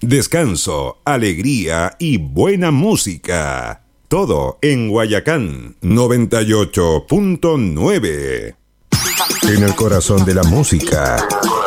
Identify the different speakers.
Speaker 1: descanso, alegría y buena música. Todo en Guayacán 98.9. En el corazón de la música.